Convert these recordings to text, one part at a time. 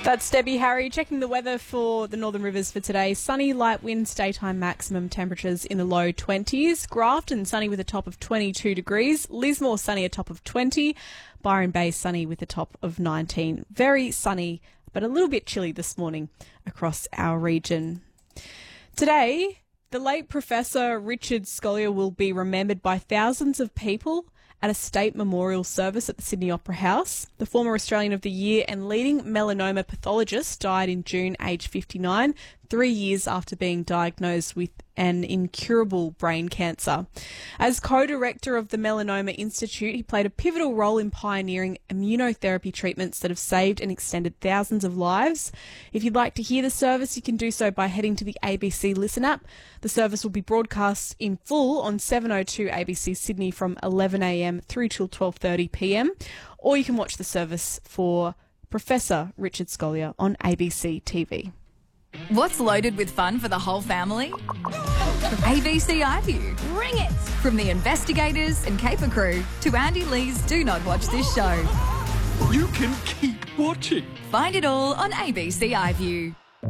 That's Debbie Harry checking the weather for the Northern Rivers for today. Sunny, light winds, daytime maximum temperatures in the low 20s. Grafton sunny with a top of 22 degrees. Lismore sunny a top of 20. Byron Bay sunny with a top of 19. Very sunny, but a little bit chilly this morning across our region. Today, the late Professor Richard Scolyer will be remembered by thousands of people at a state memorial service at the Sydney Opera House. The former Australian of the Year and leading melanoma pathologist died in June, aged 59, 3 years after being diagnosed with an incurable brain cancer. As co-director of the Melanoma Institute, he played a pivotal role in pioneering immunotherapy treatments that have saved and extended thousands of lives. If you'd like to hear the service, you can do so by heading to the ABC Listen app. The service will be broadcast in full on 702 ABC Sydney from 11 a.m. through till 12:30 p.m. Or you can watch the service for Professor Richard Scolyer on ABC TV. What's loaded with fun for the whole family? ABC iView. Bring it! From the investigators and caper crew to Andy Lee's Do Not Watch This Show. You can keep watching. Find it all on ABC iView.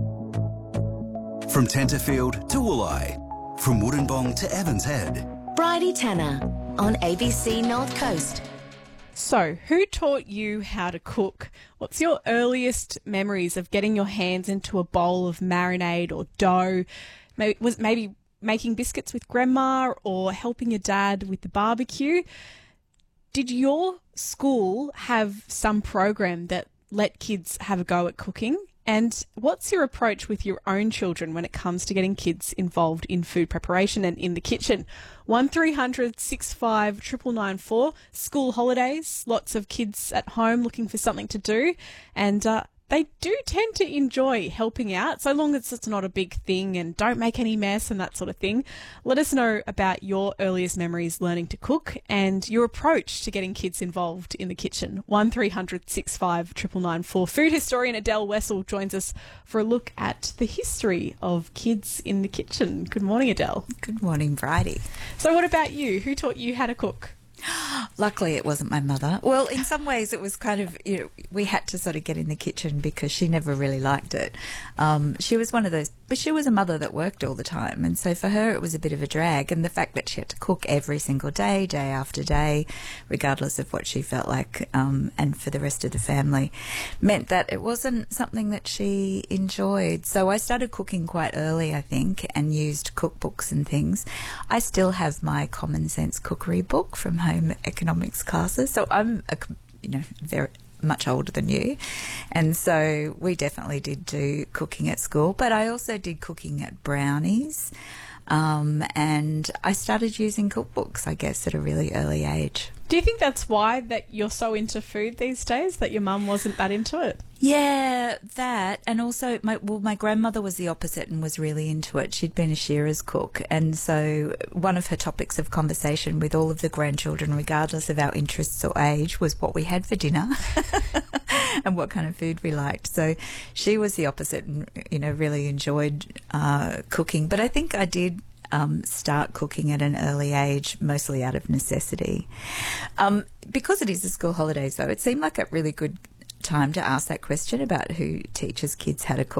From Tenterfield to Wooleye, from Wollongong to Evans Head. Bridie Tanner on ABC North Coast. So, who taught you how to cook? What's your earliest memories of getting your hands into a bowl of marinade or dough? Maybe making biscuits with grandma or helping your dad with the barbecue? Did your school have some program that let kids have a go at cooking? And what's your approach with your own children when it comes to getting kids involved in food preparation and in the kitchen? 1300 65 999 School holidays, lots of kids at home looking for something to do, and they do tend to enjoy helping out, so long as it's not a big thing and don't make any mess and that sort of thing. Let us know about your earliest memories learning to cook and your approach to getting kids involved in the kitchen. 1300 65 999 Food historian Adele Wessel joins us for a look at the history of kids in the kitchen. Good morning, Adele. Good morning, Bridie. So what about you? Who taught you how to cook? Luckily, it wasn't my mother. Well, in some ways, it was kind of, we had to sort of get in the kitchen because she never really liked it. She was one of those, but she was a mother that worked all the time. And so for her, it was a bit of a drag. And the fact that she had to cook every single day, day after day, regardless of what she felt like, and for the rest of the family, meant that it wasn't something that she enjoyed. So I started cooking quite early, I think, and used cookbooks and things. I still have my Common Sense cookery book from home economics classes. So I'm, very much older than you. And so we definitely did do cooking at school, but I also did cooking at Brownies. And I started using cookbooks, I guess, at a really early age. Do you think that's why that you're so into food these days, that your mum wasn't that into it? Yeah, that. And also, my grandmother was the opposite and was really into it. She'd been a shearer's cook. And so one of her topics of conversation with all of the grandchildren, regardless of our interests or age, was what we had for dinner and what kind of food we liked. So she was the opposite and, really enjoyed cooking. But I think I did start cooking at an early age, mostly out of necessity. Because it is the school holidays, though, it seemed like a really good time to ask that question about who teaches kids how to cook.